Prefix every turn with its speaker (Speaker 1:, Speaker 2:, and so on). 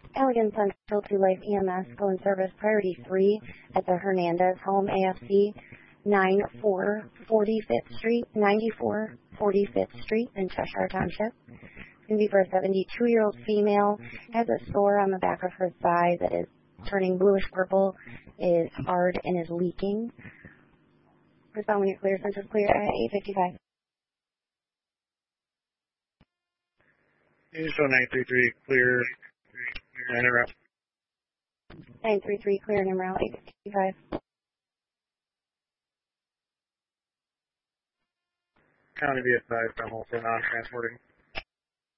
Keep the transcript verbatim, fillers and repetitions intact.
Speaker 1: Allegan Central to Life E M S, phone service priority three at the Hernandez home, A F C, ninety-four forty-fifth Street, ninety-four forty-fifth Street in Cheshire Township. It's going to be for a seventy-two-year-old female, has a sore on the back of her thigh that is turning bluish purple, is hard, and is leaking. Respond when you're clear. Census clear at eight fifty-five.
Speaker 2: You show nine three three clear, nine around.
Speaker 1: nine three three clear, number out eight fifty-five.
Speaker 2: County V S I from also non-transporting.